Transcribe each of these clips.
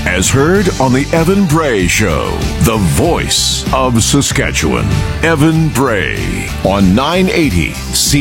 as heard on the Evan Bray Show, the voice of Saskatchewan. Evan Bray on 980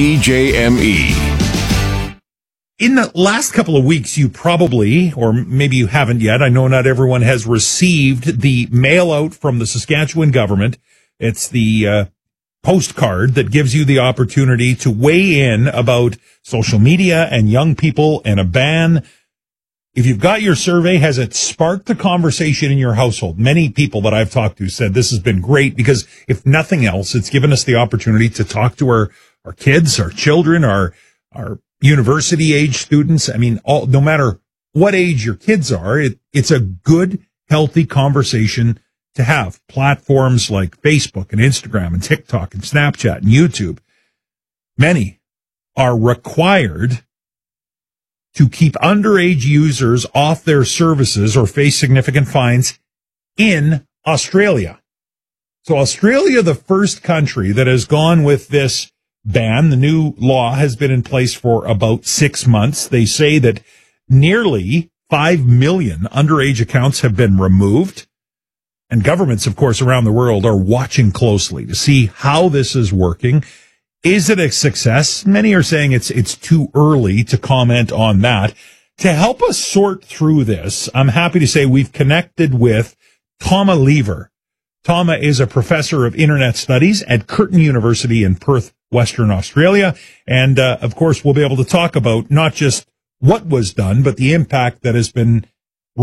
CJME. In the last couple of weeks, you probably, or maybe you haven't yet, I know not everyone has received the mail out from the Saskatchewan government. It's the postcard that gives you the opportunity to weigh in about social media and young people and a ban. If you've got your survey, has it sparked a conversation in your household? Many people that I've talked to said this has been great because if nothing else, it's given us the opportunity to talk to our kids, our children, our university age students. I mean, no matter what age your kids are, it's a good, healthy conversation to have. Platforms like Facebook and Instagram and TikTok and Snapchat and YouTube, many are required to keep underage users off their services or face significant fines in Australia. So Australia, the first country that has gone with this ban. The new law has been in place for about 6 months. They say that nearly 5 million underage accounts have been removed. And governments, of course, around the world are watching closely to see how this is working. Is it a success? Many are saying it's too early to comment on that. To help us sort through this, I'm happy to say we've connected with Tama Lever. Tama is a professor of internet studies at Curtin University in Perth, Western Australia. And, of course, we'll be able to talk about not just what was done, but the impact that has been